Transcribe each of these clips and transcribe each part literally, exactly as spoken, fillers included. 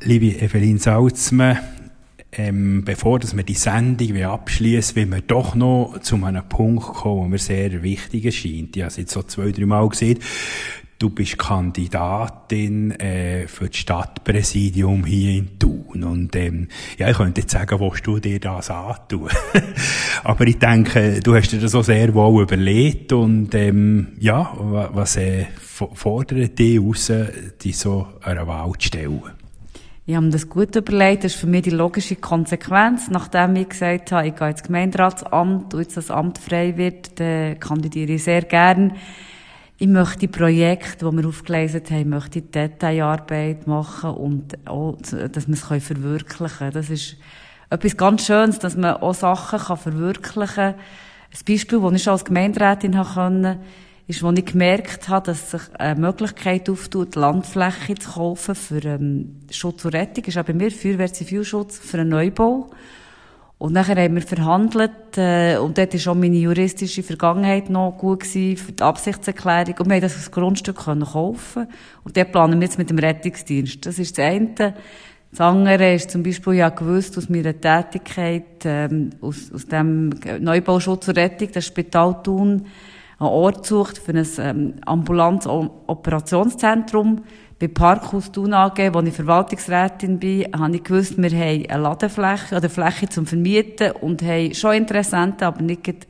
liebe Evelyn Salzmann, ähm, bevor dass wir die Sendung abschließen, will wir doch noch zu einem Punkt kommen, der mir sehr wichtig erscheint. Ich habe es jetzt so zwei, drei Mal gesehen. Du bist Kandidatin äh, für das Stadtpräsidium hier in Thun. Und ähm, ja, ich könnte jetzt sagen, willst du dir das antun? Aber ich denke, du hast dir das auch sehr wohl überlegt. Und ähm, ja, was äh, fordert dich raus, dich so einer Wahl zu stellen? Ich habe mir das gut überlegt. Das ist für mich die logische Konsequenz. Nachdem ich gesagt habe, ich gehe ins Gemeinderatsamt und jetzt das Amt frei wird, dann kandidiere ich sehr gern. Ich möchte die Projekte, die wir aufgelesen haben, möchte die Detailarbeit machen und auch, dass wir es verwirklichen können. Das ist etwas ganz Schönes, dass man auch Sachen kann verwirklichen kann. Ein Beispiel, das ich schon als Gemeinderätin haben konnte, ist, als ich gemerkt habe, dass sich eine Möglichkeit auftut, Landfläche zu kaufen für ähm, Schutz und Rettung. Das ist auch bei mir Feuerwehr Zivilschutz für einen Neubau. Und nachher haben wir verhandelt, äh, und dort war auch meine juristische Vergangenheit noch gut gewesen, für die Absichtserklärung. Und wir haben das Grundstück können kaufen. Und dort planen wir jetzt mit dem Rettungsdienst. Das ist das eine. Das andere ist zum Beispiel, ich habe gewusst, aus meiner Tätigkeit, ähm, aus, aus dem Neubauschutz und Rettung, das Spital Thun, einen Ort sucht für ein ähm, ambulantes Operationszentrum. Bei Parkhaus Thun A G, wo ich Verwaltungsrätin bin, habe ich gewusst, wir haben eine Ladefläche oder Fläche zum Vermieten und haben schon Interessenten, aber nicht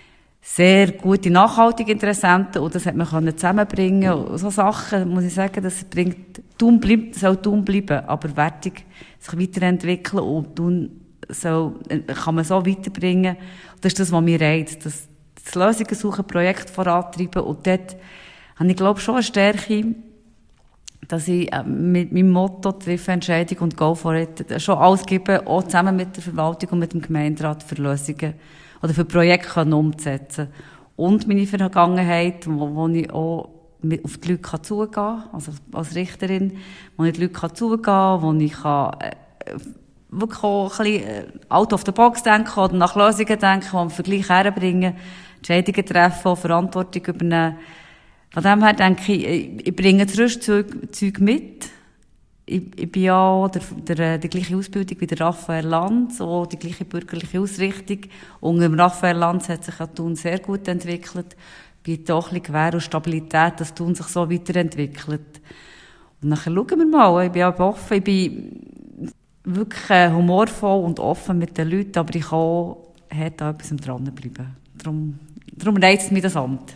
sehr gute, nachhaltige Interessenten. Und das hat man zusammenbringen können. So Sachen, muss ich sagen, das bringt, Thun bleibt, soll Thun bleiben, aber wertig sich weiterentwickeln und Thun soll, kann man so weiterbringen. Das ist das, was mir reizt, das, das Lösungen suchen, Projekt vorantreiben. Und dort habe ich, glaube ich, schon eine Stärke, dass ich mit meinem Motto «Treffe Entscheidung und go for it» schon alles gebe, auch zusammen mit der Verwaltung und mit dem Gemeinderat für Lösungen oder für Projekte umzusetzen. Und meine Vergangenheit, wo, wo ich auch auf die Leute zugehen kann, also als Richterin, wo ich die Leute zugehen kann, wo ich kann, äh, wirklich auch ein bisschen out of the box denken oder nach Lösungen denken, die wir Vergleich herbringen, Entscheidungen treffen, Verantwortung übernehmen. Von dem her denke ich, ich bringe das Rüstzeug mit. Ich, ich bin ja auch der, der, die gleiche Ausbildung wie der Raphael Lanz, auch die gleiche bürgerliche Ausrichtung. Unter dem Raphael Lanz hat sich ja Thun sehr gut entwickelt. Bietet auch ein bisschen Gewähr und Stabilität, dass Thun sich so weiterentwickelt. Und nachher schauen wir mal. Ich bin auch offen. Ich bin wirklich humorvoll und offen mit den Leuten, aber ich kann auch hart an etwas dranbleiben. Darum, darum reizt mich das Amt.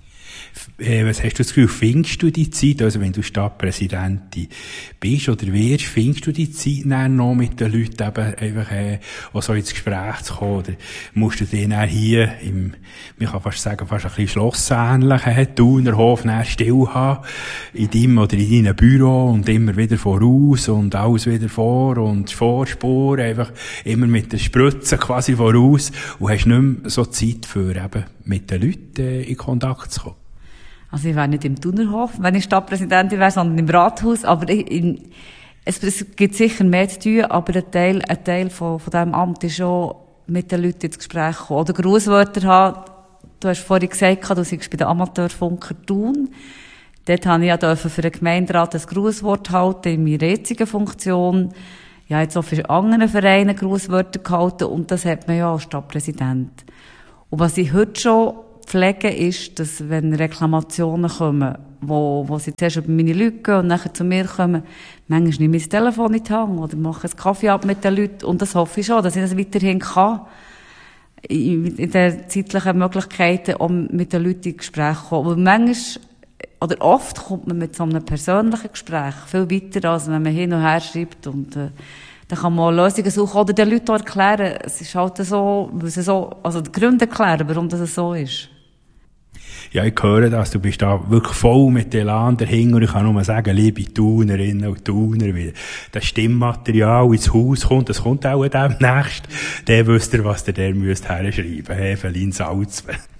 Was hast du das Gefühl, findest du die Zeit, also wenn du Stadtpräsidentin bist oder wirst, findest du die Zeit dann noch mit den Leuten eben einfach, äh, auch so ins Gespräch zu kommen, oder musst du den dann hier im, man kann fast sagen, fast ein bisschen schlossähnlichen Thuner Hof dann still haben, in deinem oder in deinem Büro und immer wieder voraus und alles wieder vor und Vorspur, einfach immer mit den Spritzen quasi voraus und hast nicht mehr so Zeit für eben mit den Leuten äh, in Kontakt zu kommen? Also ich wäre nicht im Thunerhof, wenn ich Stadtpräsidentin wäre, sondern im Rathaus. Aber ich, in, es, es gibt sicher mehr zu tun, aber ein Teil, ein Teil von, von diesem Amt ist schon mit den Leuten ins Gespräch kommen. Oder Grußwörter haben. Du hast vorhin gesagt, du seist bei den Amateurfunker Thun. Dort habe ich ja für den Gemeinderat ein Grußwort halten in meiner jetzigen Funktion. Ich habe jetzt auch für andere Vereine Grußwörter gehalten und das hat man ja als Stadtpräsident. Und was ich heute schon pflege, ist, dass wenn Reklamationen kommen, wo, wo sie zuerst über meine Leute gehen und nachher zu mir kommen, manchmal nehme ich das Telefon in die Hand oder mache einen Kaffee ab mit den Leuten und das hoffe ich schon, dass ich das weiterhin kann. In den zeitlichen Möglichkeiten, um mit den Leuten in Gespräch zu kommen. Aber manchmal, oder oft kommt man mit so einem persönlichen Gespräch viel weiter, als wenn man hin und her schreibt und äh, dann kann man Lösungen suchen oder den Leuten erklären, es ist halt so, es so, also die Gründe erklären, warum das so ist. Ja, ich höre das, du bist da wirklich voll mit Elan dahinter und ich kann nur sagen, liebe Thunerinnen und Thuner, weil das Stimmmaterial ins Haus kommt, das kommt auch demnächst, dann wisst ihr, was ihr der müsst herschreiben, Evelyn Salzmann.